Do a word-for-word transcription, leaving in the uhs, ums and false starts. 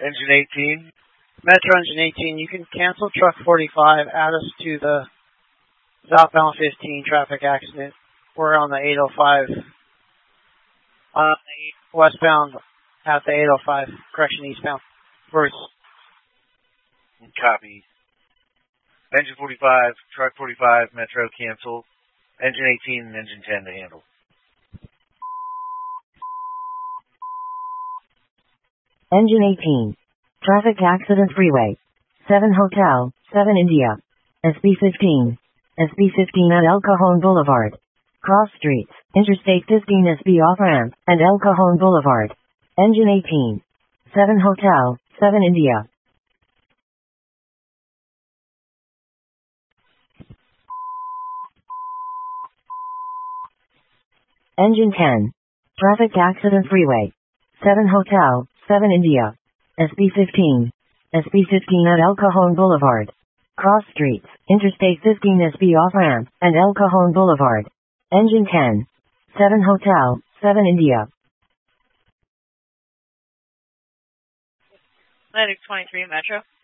Engine eighteen. Metro Engine eighteen, you can cancel truck forty-five, add us to the southbound fifteen traffic accident. We're on the eight oh five, on the westbound at the eight oh five, correction, eastbound. First. Copy. Engine forty-five, truck forty-five, Metro cancel. Engine eighteen and engine ten to handle. Engine eighteen. Traffic accident freeway. seven Hotel, seven India. S B fifteen. S B fifteen at El Cajon Boulevard. Cross streets, Interstate fifteen S B off-ramp, and El Cajon Boulevard. Engine eighteen. seven Hotel, seven India. Engine ten. Traffic accident freeway. seven Hotel, seven India. S B fifteen. S B fifteen at El Cajon Boulevard. Cross streets, Interstate fifteen S B off-ramp, and El Cajon Boulevard. Engine ten. seven Hotel, seven India. Atlantic twenty-three Metro.